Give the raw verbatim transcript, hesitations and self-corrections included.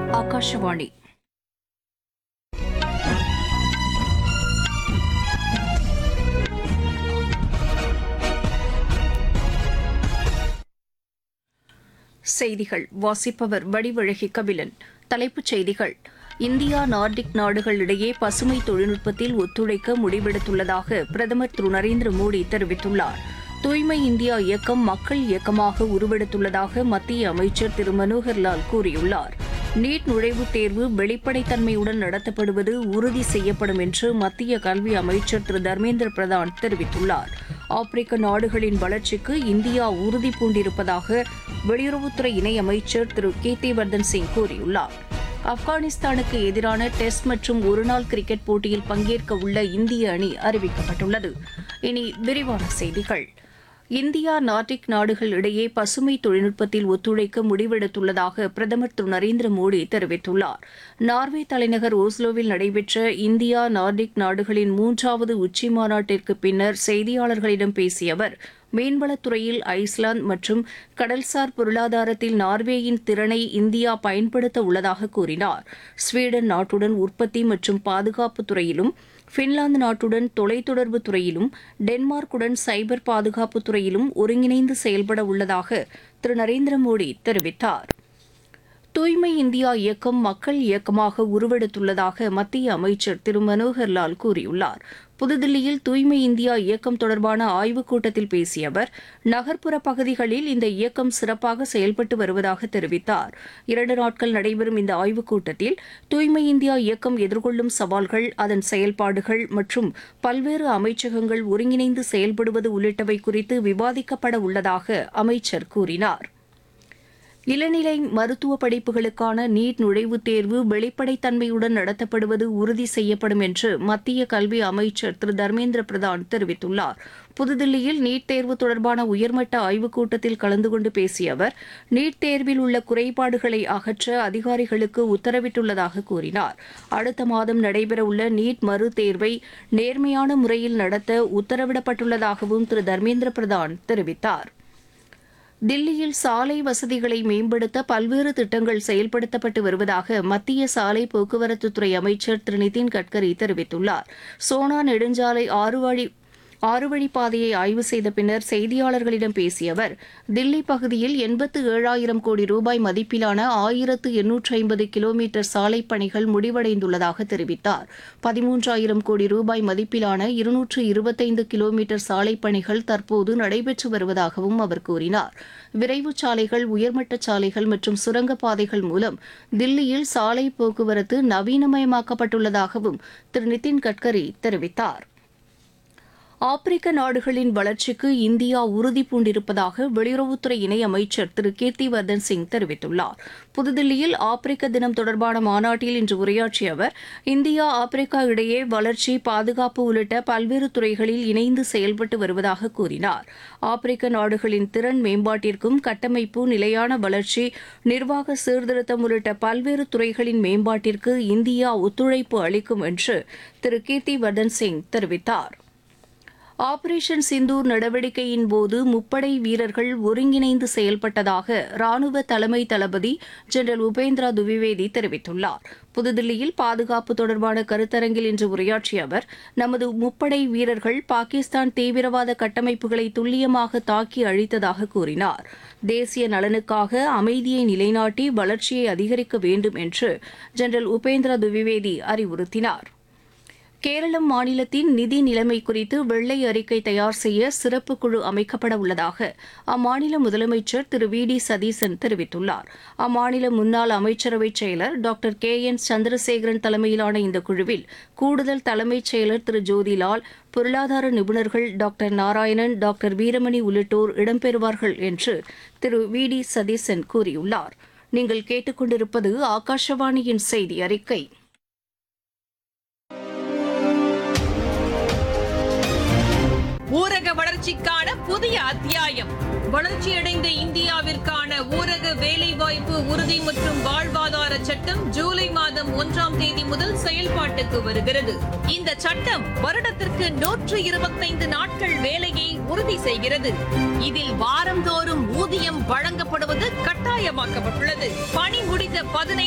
ஆகாஷவாணி. செய்திகள் வாசிப்பவர் வடிவழகி கபிலன். தலைப்புச் செய்திகள்: இந்தியா நார்டிக் நாடுகளிடையே பசுமை தொழில்நுட்பத்தில் ஒத்துழைக்க முடிவெடுத்துள்ளதாக பிரதமர் திரு நரேந்திர மோடி தெரிவித்துள்ளார். தூய்மை இந்தியா இயக்கம் மக்கள் இயக்கமாக உருவெடுத்துள்ளதாக மத்திய அமைச்சர் திரு மனோகர் லால் கூறியுள்ளார். நீட் நுழைவுத் தேர்வு வெளிப்படைத்தன்மையுடன் நடத்தப்படுவது உறுதி செய்யப்படும் என்று மத்திய கல்வி அமைச்சர் திரு தர்மேந்திர பிரதான் தெரிவித்துள்ளார். ஆப்பிரிக்க நாடுகளின் வளர்ச்சிக்கு இந்தியா உறுதி பூண்டிருப்பதாக வெளியுறவுத்துறை இணையமைச்சர் திரு கீர்த்திவர்தன் சிங் கூறியுள்ளார். ஆப்கானிஸ்தானுக்கு எதிரான டெஸ்ட் மற்றும் ஒருநாள் கிரிக்கெட் போட்டியில் பங்கேற்க உள்ள இந்திய அணி அறிவிக்கப்பட்டுள்ளது. இனி விரிவான செய்திகள். இந்தியா நார்டிக் நாடுகள் இடையே பசுமை தொழில்நுட்பத்தில் ஒத்துழைக்க முடிவெடுத்துள்ளதாக பிரதமர் திரு நரேந்திர மோடி தெரிவித்துள்ளார். நார்வே தலைநகர் ஓஸ்லோவில் நடைபெற்ற இந்தியா நார்டிக் நாடுகளின் மூன்றாவது உச்சி மாநாட்டிற்கு பின்னர் செய்தியாளர்களிடம் பேசிய அவர், மீன்வளத்துறையில் ஐஸ்லாந்து மற்றும் கடல்சார் பொருளாதாரத்தில் நார்வேயின் திறனை இந்தியா பயன்படுத்த உள்ளதாக கூறினார். ஸ்வீடன் நாட்டுடன் உற்பத்தி மற்றும் பாதுகாப்பு துறையிலும், பின்லாந்து நாட்டுடன் தொலைத்தொடர்பு துறையிலும், டென்மார்க்குடன் சைபர் பாதுகாப்பு துறையிலும் ஒருங்கிணைந்து செயல்பட உள்ளதாக திரு நரேந்திர மோடி தெரிவித்தார். தூய்மை இந்தியா இயக்கம் மக்கள் இயக்கமாக உருவெடுத்துள்ளதாக மத்திய அமைச்சர் திரு மனோகர் லால் கூறியுள்ளார். புதுதில்லியில் தூய்மை இந்தியா இயக்கம் தொடர்பான ஆய்வுக் கூட்டத்தில் பேசிய அவர், நகர்ப்புற பகுதிகளில் இந்த இயக்கம் சிறப்பாக செயல்பட்டு வருவதாக தெரிவித்தார். இரண்டு நாட்கள் நடைபெறும் இந்த ஆய்வுக் கூட்டத்தில் தூய்மை இந்தியா இயக்கம் எதிர்கொள்ளும் சவால்கள், அதன் செயல்பாடுகள் மற்றும் பல்வேறு அமைச்சகங்கள் ஒருங்கிணைந்து செயல்படுவது உள்ளிட்டவை குறித்து விவாதிக்கப்பட உள்ளதாக அமைச்சர் கூறினார். இளநிலை மருத்துவ படிப்புகளுக்கான நீட் நுழைவுத் தேர்வு வெளிப்படைத்தன்மையுடன் நடத்தப்படுவது உறுதி செய்யப்படும் என்று மத்திய கல்வி அமைச்சர் திரு தர்மேந்திர பிரதான் தெரிவித்துள்ளார். புதுதில்லியில் நீட் தேர்வு தொடர்பான உயர்மட்ட ஆய்வுக் கூட்டத்தில் கலந்து கொண்டு பேசிய அவர், நீட் தேர்வில் உள்ள குறைபாடுகளை அகற்ற அதிகாரிகளுக்கு உத்தரவிட்டுள்ளதாக கூறினார். அடுத்த மாதம் நடைபெறவுள்ள நீட் மறு தேர்வை நேர்மையான முறையில் நடத்த உத்தரவிடப்பட்டுள்ளதாகவும் திரு தர்மேந்திர பிரதான் தெரிவித்தார். தில்லியில் சாலை வசதிகளை மேம்படுத்த பல்வேறு திட்டங்கள் செயல்படுத்தப்பட்டு வருவதாக மத்திய சாலை போக்குவரத்துத்துறை அமைச்சர் திரு நிதின் கட்கரி தெரிவித்துள்ளார். சோனா நெடுஞ்சாலை ஆறு வழி ஆறு வழிப்பாதையை ஆய்வு செய்த பின்னர் செய்தியாளர்களிடம் பேசிய அவர், தில்லி பகுதியில் எண்பத்து ஏழாயிரம் கோடி ரூபாய் மதிப்பிலான ஆயிரத்து எண்ணூற்று ஐம்பது கிலோமீட்டர் சாலைப் பணிகள் முடிவடைந்துள்ளதாக தெரிவித்தார். பதிமூன்றாயிரம் கோடி ரூபாய் மதிப்பிலான இருநூற்று இருபத்தைந்து கிலோமீட்டர் சாலைப் பணிகள் தற்போது நடைபெற்று வருவதாகவும் அவர் கூறினார். விரைவு சாலைகள், உயர்மட்ட சாலைகள் மற்றும் சுரங்கப்பாதைகள் மூலம் தில்லியில் சாலை போக்குவரத்து நவீனமயமாக்கப்பட்டுள்ளதாகவும் திரு நிதின் கட்கரி தெரிவித்தார். ஆப்பிரிக்க நாடுகளின் வளர்ச்சிக்கு இந்தியா உறுதி பூண்டிருப்பதாக வெளியுறவுத்துறை இணையமைச்சர் திரு கீர்த்திவர்தன் சிங் தெரிவித்துள்ளார். புதுதில்லியில் ஆப்பிரிக்க தினம் தொடர்பான மாநாட்டில் இன்று உரையாற்றிய அவர், இந்தியா ஆப்பிரிக்கா இடையே வளர்ச்சி, பாதுகாப்பு உள்ளிட்ட பல்வேறு துறைகளில் இணைந்து செயல்பட்டு வருவதாக கூறினார். ஆப்பிரிக்க நாடுகளின் திறன் மேம்பாட்டிற்கும் கட்டமைப்பு, நிலையான வளர்ச்சி, நிர்வாக சீர்திருத்தம் உள்ளிட்ட பல்வேறு துறைகளின் மேம்பாட்டிற்கு இந்தியா ஒத்துழைப்பு அளிக்கும் என்று திரு கீர்த்திவர்தன் சிங் தெரிவித்தார். ஆபரேஷன் சிந்தூர் நடவடிக்கையின் போது முப்படை வீரர்கள் ஒருங்கிணைந்து செயல்பட்டதாக ராணுவ தலைமை தளபதி ஜெனரல் உபேந்திரா துவிவேதி தெரிவித்துள்ளார். புதுதில்லியில் பாதுகாப்பு தொடர்பான கருத்தரங்கில் இன்று உரையாற்றிய அவர், நமது முப்படை வீரர்கள் பாகிஸ்தான் தீவிரவாத கட்டமைப்புகளை துல்லியமாக தாக்கி அழித்ததாக கூறினார். தேசிய நலனுக்காக அமைதியை நிலைநாட்டி வளர்ச்சியை அதிகரிக்க வேண்டும் என்று ஜெனரல் உபேந்திரா துவிவேதி அறிவுறுத்தினார். கேரளம் மாநிலத்தின் நிதி நிலைமை குறித்து வெள்ளை அறிக்கை தயார் செய்ய சிறப்பு குழு அமைக்கப்பட உள்ளதாக அம்மாநில முதலமைச்சர் திரு வி டி சதீசன் தெரிவித்துள்ளார். அம்மாநில முன்னாள் அமைச்சரவைச் செயலர் டாக்டர் கே என் சந்திரசேகரன் தலைமையிலான இந்த குழுவில் கூடுதல் தலைமைச் செயலர் திரு ஜோதிலால், பொருளாதார நிபுணர்கள் டாக்டர் நாராயணன், டாக்டர் வீரமணி உள்ளிட்டோர் இடம்பெறுவார்கள் என்று திரு வி டி சதீசன் கூறியுள்ளார். நீங்கள் கேட்டுக்கொண்டிருப்பது ஆகாஷவாணியின் செய்தி அறிக்கை. ஊரக வளர்ச்சிக்கான புதிய அத்தியாயம். வளர்ச்சியடைந்த இந்தியாவிற்கான ஊரக வேலைவாய்ப்பு உறுதி மற்றும் வாழ்வாதார சட்டம் ஜூலை மாதம் ஒன்றாம் தேதி முதல் செயல்பாட்டுக்கு வருகிறது. இந்த சட்டம் வருடத்திற்கு நூற்று இருபத்தைந்து நாட்கள் வேலையை உறுதி செய்கிறது. இதில் வாரந்தோறும் ஊதியம் வழங்கப்படுவது கட்டாயமாக்கப்பட்டுள்ளது. பணி முடிந்த பதினைந்து